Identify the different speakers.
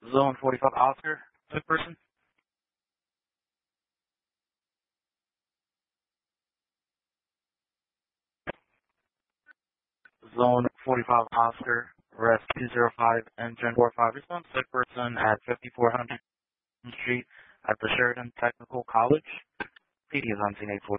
Speaker 1: Zone 45 Oscar, sick person. Zone 45 Oscar, rest 205, engine 45, response sick person at 5400 Street at the Sheridan Technical College. PD is on scene 840.